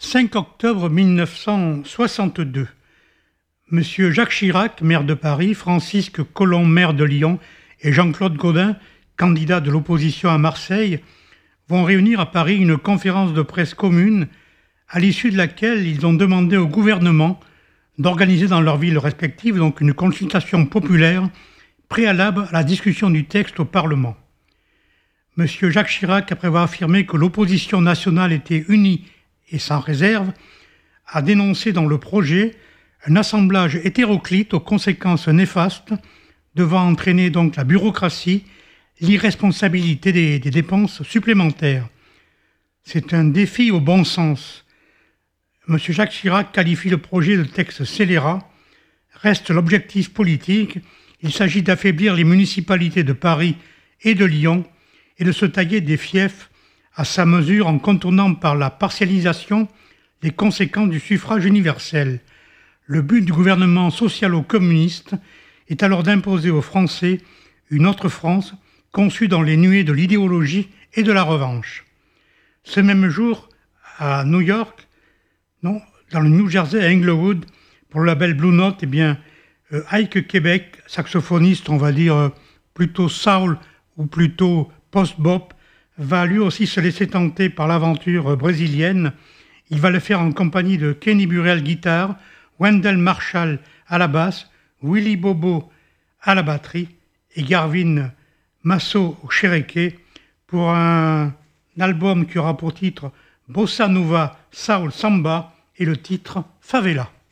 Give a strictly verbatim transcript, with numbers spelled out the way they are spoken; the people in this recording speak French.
cinq octobre mille neuf cent soixante-deux. Monsieur Jacques Chirac, maire de Paris, Francisque Collomb, maire de Lyon, et Jean-Claude Gaudin, candidat de l'opposition à Marseille, vont réunir à Paris une conférence de presse commune à l'issue de laquelle ils ont demandé au gouvernement d'organiser dans leurs villes respectives donc une consultation populaire préalable à la discussion du texte au Parlement. Monsieur Jacques Chirac, après avoir affirmé que l'opposition nationale était unie et sans réserve, a dénoncé dans le projet un assemblage hétéroclite aux conséquences néfastes devant entraîner donc la bureaucratie, l'irresponsabilité des, des dépenses supplémentaires. C'est un défi au bon sens. M. Jacques Chirac qualifie le projet de texte scélérat. Reste l'objectif politique. Il s'agit d'affaiblir les municipalités de Paris et de Lyon et de se tailler des fiefs à sa mesure en contournant par la partialisation les conséquences du suffrage universel. Le but du gouvernement socialo-communiste est alors d'imposer aux Français une autre France conçue dans les nuées de l'idéologie et de la revanche. Ce même jour, à New York, non, dans le New Jersey, à Englewood, pour le label Blue Note, eh bien, euh, Ike Québec, saxophoniste, on va dire euh, plutôt soul ou plutôt post-bop, va lui aussi se laisser tenter par l'aventure euh, brésilienne. Il va le faire en compagnie de Kenny Burrell, guitare, Wendell Marshall à la basse, Willy Bobo à la batterie et Garvin Masso au chéréké pour un album qui aura pour titre Bossa Nova Soul Samba et le titre Favela.